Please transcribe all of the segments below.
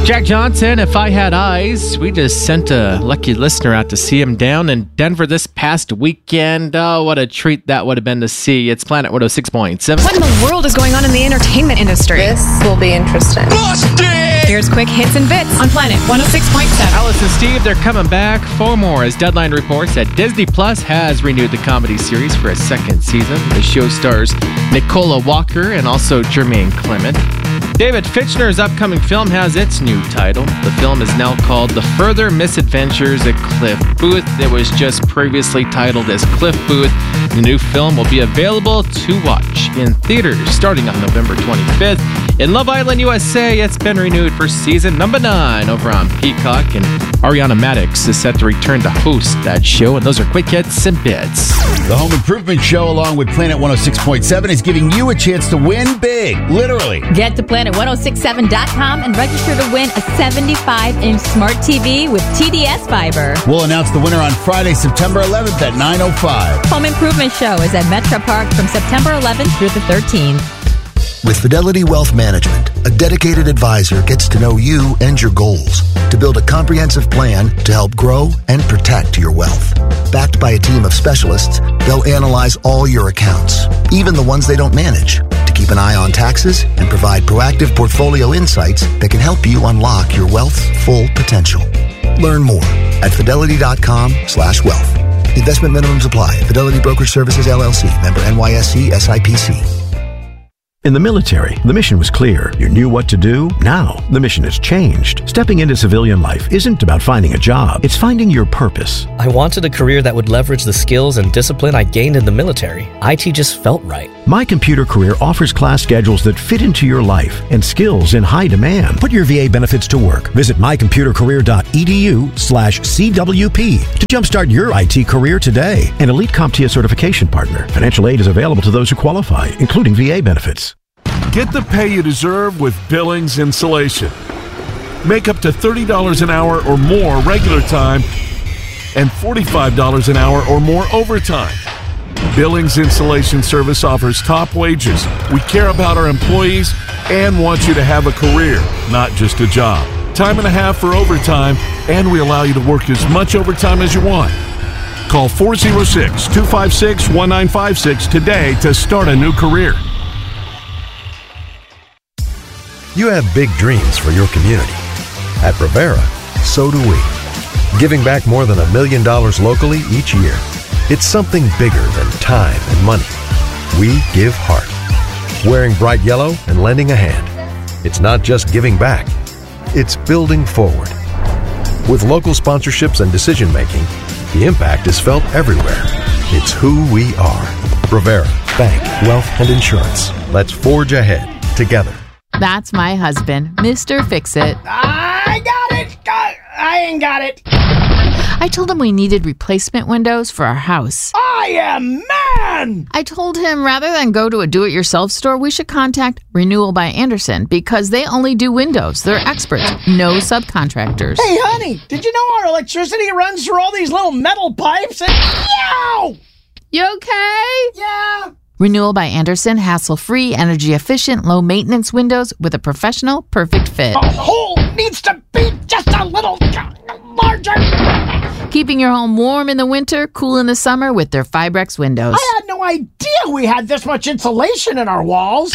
Jack Johnson, If I Had Eyes. We just sent a lucky listener out to see him down in Denver this past weekend. Oh, what a treat that would have been to see. It's Planet 106.7. What in the world is going on in the entertainment industry? This will be interesting. Busted! Here's quick hits and bits on Planet 106.7. Alice and Steve, they're coming back for more as Deadline reports that Disney Plus has renewed the comedy series for a second season. The show stars Nicola Walker and also Jermaine Clement. David Fincher's upcoming film has its new title. The film is now called The Further Misadventures of Cliff Booth. It was just previously titled as Cliff Booth. The new film will be available to watch in theaters starting on November 25th. In Love Island USA, it's been renewed for season number 9 over on Peacock, and Ariana Madix is set to return to host that show, and those are quick hits and bits. The Home Improvement Show, along with Planet 106.7, is giving you a chance to win big, literally. Get to planet1067.com and register to win a 75-inch smart TV with TDS Fiber. We'll announce the winner on Friday, September 11th at 9:05. Home Improvement Show is at Metro Park from September 11th through the 13th. With Fidelity Wealth Management, a dedicated advisor gets to know you and your goals to build a comprehensive plan to help grow and protect your wealth. Backed by a team of specialists, they'll analyze all your accounts, even the ones they don't manage, to keep an eye on taxes and provide proactive portfolio insights that can help you unlock your wealth's full potential. Learn more at fidelity.com/wealth. Investment minimums apply. Fidelity Brokerage Services, LLC. Member NYSE SIPC. In the military, the mission was clear. You knew what to do. Now, the mission has changed. Stepping into civilian life isn't about finding a job. It's finding your purpose. I wanted a career that would leverage the skills and discipline I gained in the military. IT just felt right. My Computer Career offers class schedules that fit into your life and skills in high demand. Put your VA benefits to work. Visit mycomputercareer.edu/CWP to jumpstart your IT career today. An elite CompTIA certification partner. Financial aid is available to those who qualify, including VA benefits. Get the pay you deserve with Billings Insulation. Make up to $30 an hour or more regular time and $45 an hour or more overtime. Billings Insulation Service offers top wages. We care about our employees and want you to have a career, not just a job. Time and a half for overtime, and we allow you to work as much overtime as you want. Call 406-256-1956 today to start a new career. You have big dreams for your community. At Brevera, so do we. Giving back more than $1 million locally each year. It's something bigger than time and money. We give heart. Wearing bright yellow and lending a hand. It's not just giving back. It's building forward. With local sponsorships and decision-making, the impact is felt everywhere. It's who we are. Brevera, Bank, Wealth, and Insurance. Let's forge ahead together. That's my husband, Mr. Fix-It. I got it! I ain't got it. I told him we needed replacement windows for our house. I am man! I told him rather than go to a do-it-yourself store, we should contact Renewal by Andersen because they only do windows. They're experts, no subcontractors. Hey, honey, did you know our electricity runs through all these little metal pipes? And yow! You okay? Yeah. Renewal by Andersen, hassle-free, energy-efficient, low-maintenance windows with a professional, perfect fit. The hole needs to be just a little larger. Keeping your home warm in the winter, cool in the summer with their Fibrex windows. I had no idea we had this much insulation in our walls.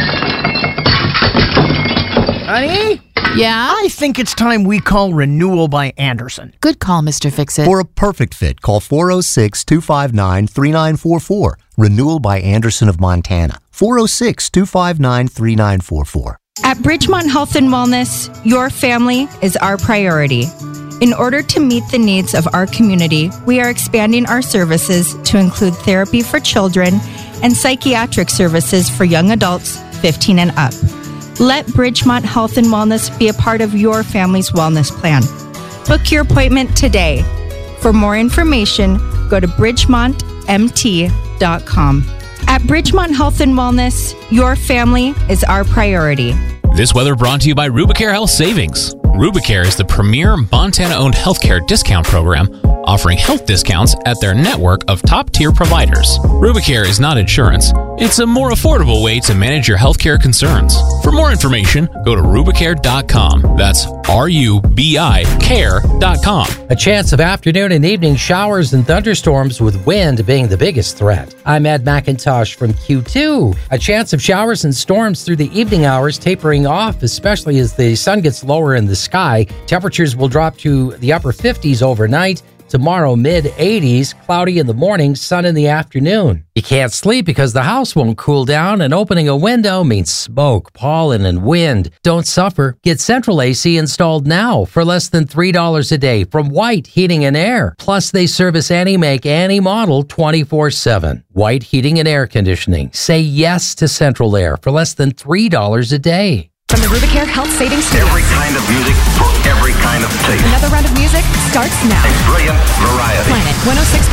Honey? Yeah? I think it's time we call Renewal by Andersen. Good call, Mr. Fix-It. For a perfect fit, call 406-259-3944. Renewal by Andersen of Montana. 406-259-3944. At Bridgemont Health and Wellness, your family is our priority. In order to meet the needs of our community, we are expanding our services to include therapy for children and psychiatric services for young adults 15 and up. Let Bridgemont Health and Wellness be a part of your family's wellness plan. Book your appointment today. For more information, go to bridgemontmt.com. At Bridgemont Health and Wellness, your family is our priority. This weather brought to you by Rubicare Health Savings. Rubicare is the premier Montana-owned healthcare discount program offering health discounts at their network of top-tier providers. Rubicare is not insurance. It's a more affordable way to manage your healthcare concerns. For more information, go to rubicare.com. That's RUBICare.com. A chance of afternoon and evening showers and thunderstorms with wind being the biggest threat. I'm Ed McIntosh from Q2. A chance of showers and storms through the evening hours, tapering off, especially as the sun gets lower in the sky. Temperatures will drop to the upper 50s overnight. Tomorrow, mid-80s, cloudy in the morning, sun in the afternoon. You can't sleep because the house won't cool down, and opening a window means smoke, pollen, and wind. Don't suffer. Get Central AC installed now for less than $3 a day from White Heating and Air. Plus, they service any make, any model 24/7. White Heating and Air Conditioning. Say yes to Central Air for less than $3 a day. From the Rubicare Health Savings Studio. Every kind of music for every kind of taste. Another round of music starts now. A brilliant variety. Planet 106.7.